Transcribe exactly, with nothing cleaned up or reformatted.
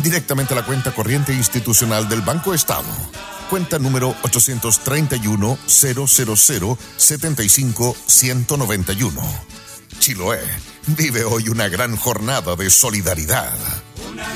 directamente a la cuenta corriente institucional del Banco Estado. Cuenta número ochocientos treinta y uno, cero cero cero, setenta y cinco, ciento noventa y uno. Chiloé vive hoy una gran jornada de solidaridad.